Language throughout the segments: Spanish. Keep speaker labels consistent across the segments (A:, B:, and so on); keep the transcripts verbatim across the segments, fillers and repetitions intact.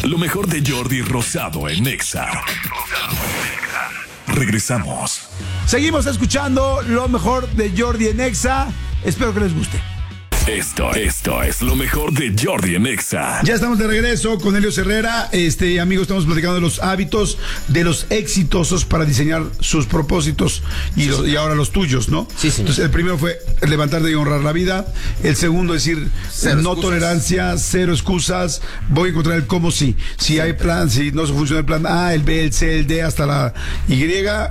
A: Lo mejor de Jordi Rosado en Exa. Regresamos.
B: Seguimos escuchando lo mejor de Jordi en Exa. Espero que les guste.
A: Esto, esto es lo mejor de Jordi en Exa.
B: Ya estamos de regreso con Helios Herrera. Este, amigos, estamos platicando de los hábitos de los exitosos para diseñar sus propósitos y,
C: sí,
B: los, y ahora los tuyos, ¿no?
C: Sí, sí.
B: Entonces, el primero fue levantarte y honrar la vida. El segundo, decir
C: Cero
B: no
C: excusas.
B: Tolerancia, cero excusas. Voy a encontrar el cómo sí. Si sí, hay plan, si no funciona el plan A, el B, el C, el D, hasta la Y,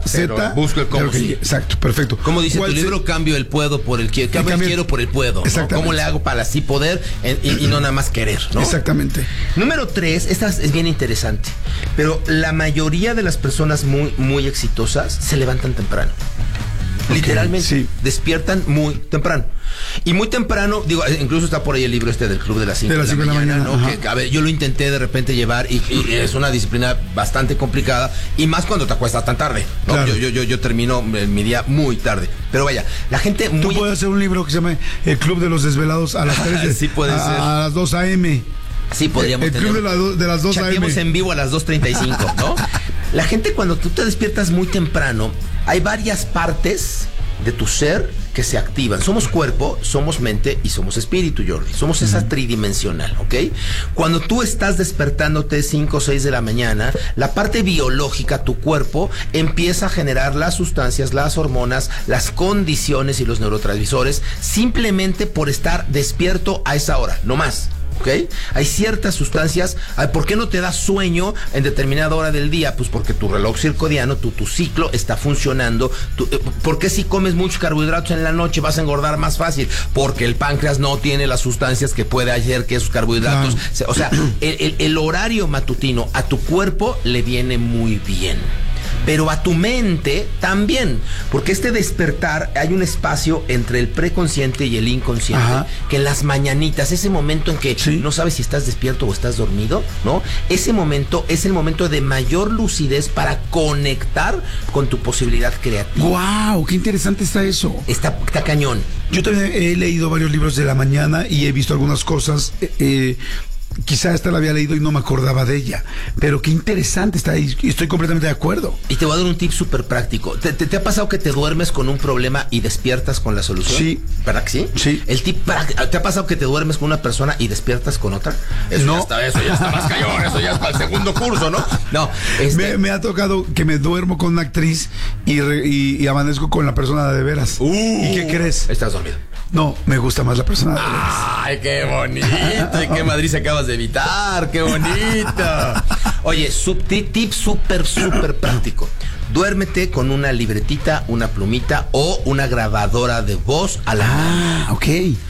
B: Z.
C: Busco el cómo sí.
B: Exacto, perfecto.
C: Como dice tu libro,
B: se...
C: cambio el puedo por el quiero. Cambio el quiero por el puedo.
B: Exactamente.
C: ¿Cómo le hago para así poder y, y no nada más querer, ¿no?
B: Exactamente.
C: Número tres, esta es bien interesante, pero la mayoría de las personas muy, muy exitosas se levantan temprano. Okay, literalmente, sí. Despiertan muy temprano. Y muy temprano, digo, incluso está por ahí el libro este del Club de las cinco de, de la mañana, mañana ¿no? Que, a ver, yo lo intenté de repente llevar y, y es una disciplina bastante complicada y más cuando te acuestas tan tarde, ¿no? Claro. Yo, yo, yo, yo termino mi día muy tarde. Pero vaya, la gente muy...
B: Tú puedes hacer un libro que se llama El Club de los Desvelados a las tres de,
C: sí puede
B: a,
C: ser.
B: a las dos a eme.
C: Sí, podríamos
B: el, el
C: tener.
B: Club de, la, de las dos a eme.
C: En vivo a las dos treinta y cinco, ¿no? La gente, cuando tú te despiertas muy temprano, hay varias partes de tu ser que se activan. Somos cuerpo, somos mente y somos espíritu, Jordi. Somos esa uh-huh. tridimensional, ¿ok? Cuando tú estás despertándote cinco o seis de la mañana, la parte biológica, tu cuerpo, empieza a generar las sustancias, las hormonas, las condiciones y los neurotransmisores simplemente por estar despierto a esa hora, no más. ¿Ok? Hay ciertas sustancias. ¿Por qué no te da sueño en determinada hora del día? Pues porque tu reloj circadiano, tu, tu ciclo está funcionando. Tu, ¿Por qué si comes muchos carbohidratos en la noche vas a engordar más fácil? Porque el páncreas no tiene las sustancias que puede hacer que esos carbohidratos... Ah. Se, o sea, el, el, el horario matutino a tu cuerpo le viene muy bien. Pero a tu mente también, porque este despertar, hay un espacio entre el preconsciente y el inconsciente. Ajá. Que en las mañanitas, ese momento en que sí. no sabes si estás despierto o estás dormido, ¿no? Ese momento es el momento de mayor lucidez para conectar con tu posibilidad creativa.
B: ¡Wow! ¡Qué interesante está eso!
C: Está, está cañón.
B: Yo también he leído varios libros de la mañana y he visto algunas cosas... Eh, Quizá esta la había leído y no me acordaba de ella, pero qué interesante está ahí, y estoy completamente de acuerdo.
C: Y te voy a dar un tip súper práctico. ¿Te, te, ¿Te ha pasado que te duermes con un problema y despiertas con la solución?
B: Sí.
C: ¿Verdad que sí?
B: Sí.
C: El tip práctico. ¿Te ha pasado que te duermes con una persona y despiertas con otra? Eso
B: no.
C: ya está, eso ya está más cañón, eso ya es para el segundo curso, ¿no? No. Este...
B: Me, me ha tocado que me duermo con una actriz y, re, y, y amanezco con la persona de veras.
C: Uh,
B: ¿Y qué crees?
C: Estás dormido.
B: No, me gusta más la persona de veras.
C: Ay, qué bonito. ¿Y qué Madrid se acabas de evitar? ¡Qué bonito! Oye, sub, tip, tip súper, súper práctico. Duérmete con una libretita, una plumita o una grabadora de voz a la mano.
B: Ah, ok.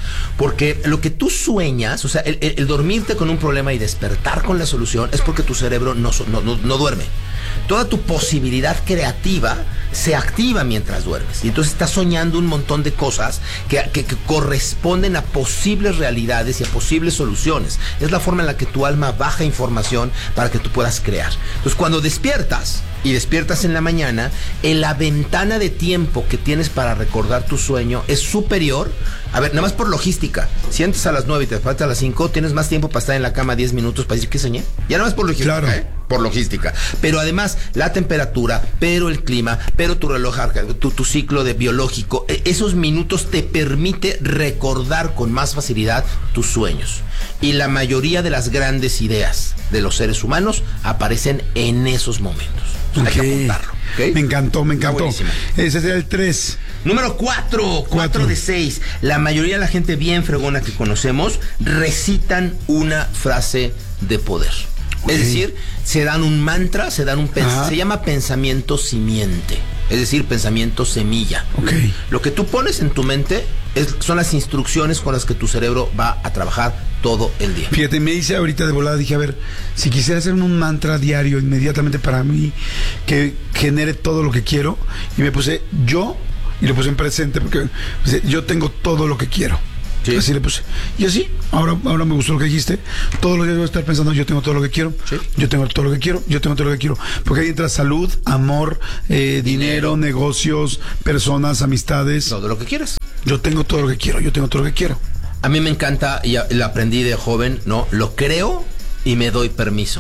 C: Porque lo que tú sueñas, o sea, el, el, el dormirte con un problema y despertar con la solución es porque tu cerebro no, no, no, no duerme. Toda tu posibilidad creativa se activa mientras duermes. Y entonces estás soñando un montón de cosas que, que, que corresponden a posibles realidades y a posibles soluciones. Es la forma en la que tu alma baja información para que tú puedas crear. Entonces, cuando despiertas y despiertas en la mañana, en la ventana de tiempo que tienes para recordar tu sueño es superior. A ver, nada más por logística. Si entras a las nueve y te falta a las cinco, tienes más tiempo para estar en la cama diez minutos para decir que soñé. Ya nada más por logística,
B: claro.
C: ¿eh? Por logística. Pero además, la temperatura, pero el clima, pero tu reloj, tu, tu ciclo de biológico, esos minutos te permite recordar con más facilidad tus sueños. Y la mayoría de las grandes ideas de los seres humanos aparecen en esos momentos.
B: Okay.
C: Hay que apuntarlo. ¿Okay?
B: Me encantó, me encantó. Ese sería el tres.
C: Número cuatro, cuatro de seis. La mayoría de la gente bien fregona que conocemos recitan una frase de poder. Okay. Es decir, se dan un mantra, se dan un pens- se llama pensamiento simiente. Es decir, pensamiento semilla.
B: Okay.
C: Lo que tú pones en tu mente es, son las instrucciones con las que tu cerebro va a trabajar todo el día.
B: Fíjate, me hice ahorita de volada, dije, a ver, si quisiera hacer un mantra diario inmediatamente para mí, que genere todo lo que quiero, y me puse yo, y lo puse en presente, porque pues, yo tengo todo lo que quiero. Sí. Así le puse. Y así, ahora, ahora me gustó lo que dijiste. Todos los días voy a estar pensando, yo tengo todo lo que quiero. Sí. Yo tengo todo lo que quiero. Yo tengo todo lo que quiero. Porque ahí entra salud, amor, eh, dinero, dinero, negocios, personas, amistades.
C: Todo lo que quieras.
B: Yo tengo todo lo que quiero. Yo tengo todo lo que quiero.
C: A mí me encanta, y lo aprendí de joven, ¿no? Lo creo y me doy permiso.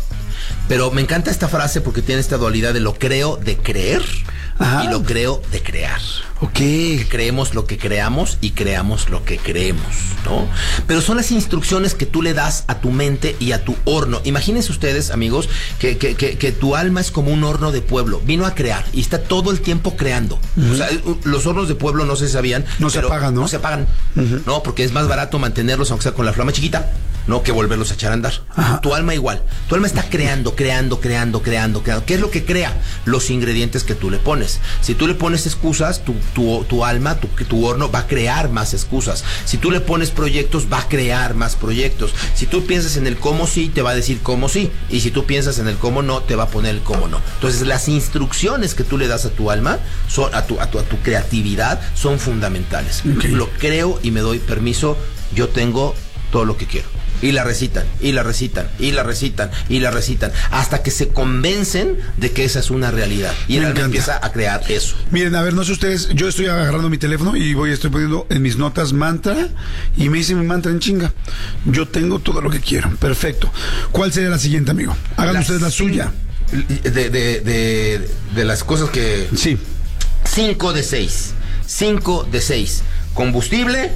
C: Pero me encanta esta frase porque tiene esta dualidad de lo creo de creer. Ajá. Y lo creo de crear.
B: Ok.
C: Que creemos lo que creamos y creamos lo que creemos, ¿no? Pero son las instrucciones que tú le das a tu mente y a tu horno. Imagínense ustedes, amigos, que, que, que, que tu alma es como un horno de pueblo. Vino a crear y está todo el tiempo creando. Uh-huh. O sea, los hornos de pueblo no se sabían.
B: No se apagan, ¿no?
C: No se apagan, uh-huh. ¿no? Porque es más barato mantenerlos, aunque sea con la flama chiquita, no que volverlos a echar a andar. Ajá. Tu alma igual. Tu alma está creando, creando, creando, creando, creando. ¿Qué es lo que crea? Los ingredientes que tú le pones. Si tú le pones excusas, tu, tu, tu alma, tu, tu horno va a crear más excusas. Si tú le pones proyectos, va a crear más proyectos. Si tú piensas en el cómo sí, te va a decir cómo sí. Y si tú piensas en el cómo no, te va a poner el cómo no. Entonces, las instrucciones que tú le das a tu alma, son, a, tu, a, tu, a tu creatividad, son fundamentales. Okay. Lo creo y me doy permiso. Yo tengo todo lo que quiero. Y la recitan, y la recitan, y la recitan, y la recitan, hasta que se convencen de que esa es una realidad. Y el alma empieza a crear eso.
B: Miren, a ver, no sé ustedes, yo estoy agarrando mi teléfono y voy, estoy poniendo en mis notas mantra, y me dice mi mantra en chinga. Yo tengo todo lo que quiero. Perfecto. ¿Cuál sería la siguiente, amigo? Hagan la ustedes la suya.
C: De, de, de, de las cosas que...
B: Sí.
C: Cinco de seis. Cinco de seis. Combustible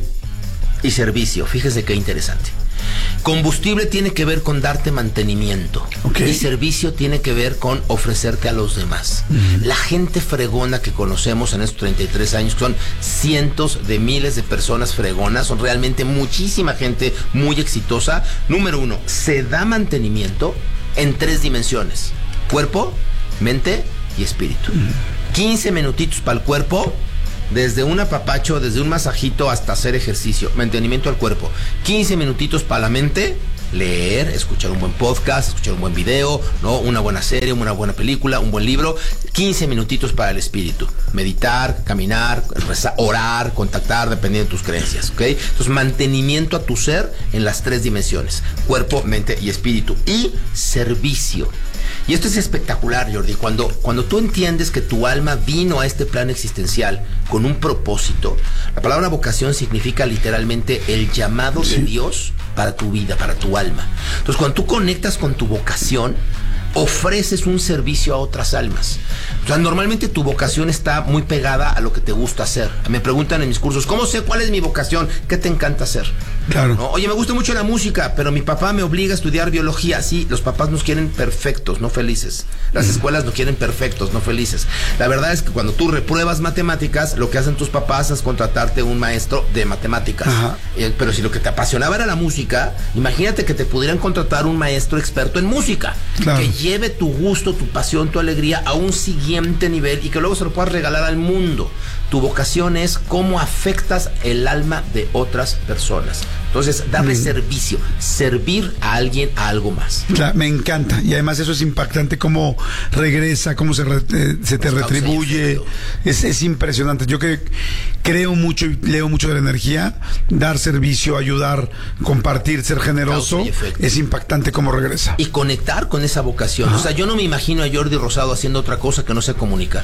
C: y servicio. Fíjese qué interesante. Combustible tiene que ver con darte mantenimiento. Okay. Y servicio tiene que ver con ofrecerte a los demás. Uh-huh. La gente fregona que conocemos en estos treinta y tres años, que son cientos de miles de personas fregonas, son realmente muchísima gente muy exitosa. Número uno, se da mantenimiento en tres dimensiones: cuerpo, mente y espíritu. Uh-huh. quince minutitos para el cuerpo. Desde un apapacho, desde un masajito hasta hacer ejercicio, mantenimiento al cuerpo. quince minutitos para la mente, leer, escuchar un buen podcast, escuchar un buen video, ¿no? Una buena serie, una buena película, un buen libro. quince minutitos para el espíritu. Meditar, caminar, rezar, orar, contactar, dependiendo de tus creencias, ¿ok? Entonces, mantenimiento a tu ser en las tres dimensiones: cuerpo, mente y espíritu. Y servicio. Y esto es espectacular, Jordi. Cuando, cuando tú entiendes que tu alma vino a este plano existencial con un propósito, la palabra vocación significa literalmente el llamado sí. de Dios para tu vida, para tu alma. Entonces, cuando tú conectas con tu vocación, ofreces un servicio a otras almas. O sea, normalmente tu vocación está muy pegada a lo que te gusta hacer. Me preguntan en mis cursos, ¿cómo sé cuál es mi vocación? ¿Qué te encanta hacer?
B: Claro.
C: ¿No? Oye, me gusta mucho la música, pero mi papá me obliga a estudiar biología. Sí, los papás nos quieren perfectos, no felices. Las escuelas nos quieren perfectos, no felices. La verdad es que cuando tú repruebas matemáticas, lo que hacen tus papás es contratarte un maestro de matemáticas. Ajá. Eh, pero si lo que te apasionaba era la música, imagínate que te pudieran contratar un maestro experto en música. Claro. Que lleve tu gusto, tu pasión, tu alegría a un siguiente nivel y que luego se lo puedas regalar al mundo. Tu vocación es cómo afectas el alma de otras personas. Entonces, darle mm. servicio, servir a alguien a algo más.
B: Claro, me encanta. Y además eso es impactante, cómo regresa, cómo se, re, eh, se te retribuye. Es, es impresionante. Yo que creo mucho y leo mucho de la energía. Dar servicio, ayudar, compartir, ser generoso. Es impactante cómo regresa.
C: Y conectar con esa vocación. Ajá. O sea, yo no me imagino a Jordi Rosado haciendo otra cosa que no sea comunicar.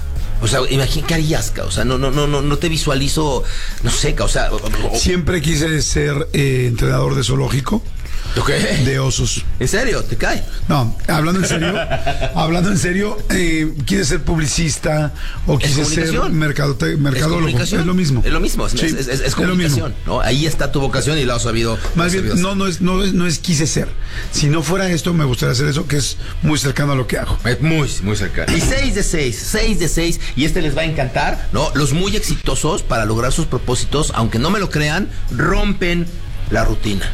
C: O sea, imagínate, ¿qué harías, ca? O sea, no, no, no, no, no te visualizo, no sé, ca, o sea... O, o...
B: Siempre quise ser eh, entrenador de zoológico.
C: Okay.
B: De osos.
C: ¿En serio? ¿Te cae?
B: No, hablando en serio, hablando en serio, eh, quise ser publicista o quise ser mercado, mercadólogo. ¿Es,
C: es
B: lo mismo.
C: Es lo mismo, es, sí, es, es, es comunicación, es ¿no? Ahí está tu vocación y la has sabido.
B: Más bien, sabido no, no es, no es, no es quise ser. Si no fuera esto, me gustaría hacer eso, que es muy cercano a lo que hago.
C: Es muy, muy cercano. Y seis de seis, seis de seis, y este les va a encantar, ¿no? Los muy exitosos para lograr sus propósitos, aunque no me lo crean, rompen la rutina.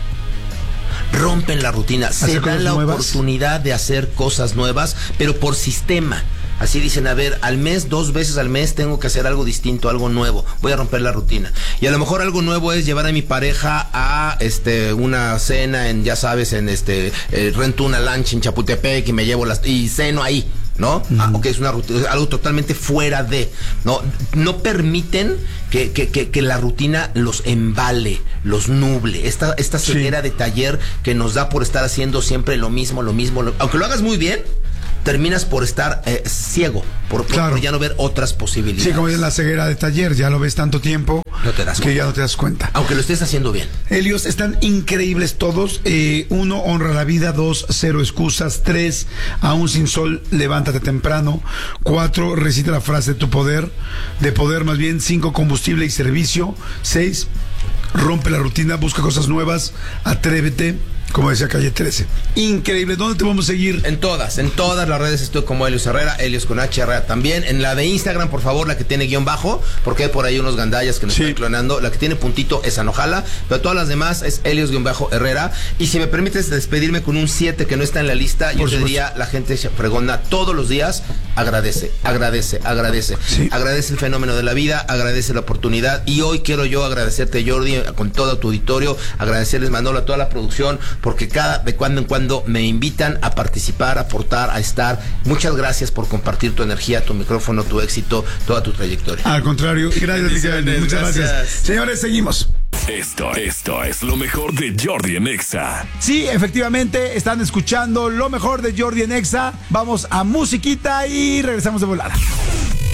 C: Rompen la rutina, se dan la nuevas? oportunidad de hacer cosas nuevas, pero por sistema. Así dicen, a ver, al mes, dos veces al mes tengo que hacer algo distinto, algo nuevo. Voy a romper la rutina. Y a lo mejor algo nuevo es llevar a mi pareja a este una cena en, ya sabes, en este eh, rento una lancha en Chapultepec y me llevo las y ceno ahí. ¿No? Uh-huh. Ah, ok, es una rutina, algo totalmente fuera de, ¿no? No permiten que, que, que, que la rutina los embale, los nuble. Esta, esta ceguera sí. de taller que nos da por estar haciendo siempre lo mismo, lo mismo, lo, aunque lo hagas muy bien, terminas por estar eh, ciego, por, por,
B: Claro.
C: por ya no ver otras posibilidades.
B: Sí, como es la ceguera de taller, ya lo ves tanto tiempo
C: No te das
B: que
C: cuenta.
B: ya no te das cuenta.
C: Aunque lo estés haciendo bien.
B: Helios, están increíbles todos. Eh, uno, honra la vida. Dos, cero excusas. Tres, aún sin sol, levántate temprano. Cuatro, recita la frase de tu poder, de poder más bien. Cinco, combustible y servicio. Seis, rompe la rutina, busca cosas nuevas, atrévete, como decía Calle trece. Increíble. ¿Dónde te vamos a seguir?
C: En todas, en todas las redes estoy como Helios Herrera, Helios con H Herrera también. En la de Instagram, por favor, la que tiene guión bajo, porque hay por ahí unos gandallas que nos
B: Sí.
C: están clonando. La que tiene puntito es Anojala, pero todas las demás es Helios guión bajo Herrera. Y si me permites despedirme con un siete que no está en la lista, yo
B: Por
C: te
B: supuesto.
C: diría, la gente se pregona todos los días, agradece, agradece, agradece.
B: Sí.
C: Agradece el fenómeno de la vida, agradece la oportunidad. Y hoy quiero yo agradecerte, Jordi, con todo tu auditorio, agradecerles, Manolo, a toda la producción, porque cada de cuando en cuando me invitan a participar, a aportar, a estar. Muchas gracias por compartir tu energía, tu micrófono, tu éxito, toda tu trayectoria.
B: Al contrario, gracias,
C: Bendiciones,
B: muchas gracias.
C: gracias.
B: Señores, seguimos.
A: Esto, esto es lo mejor de Jordi en Exa.
D: Sí, efectivamente, están escuchando lo mejor de Jordi en Exa. Vamos a musiquita y regresamos de volada.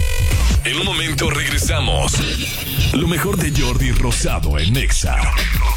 A: En un momento regresamos. Lo mejor de Jordi Rosado en Exa.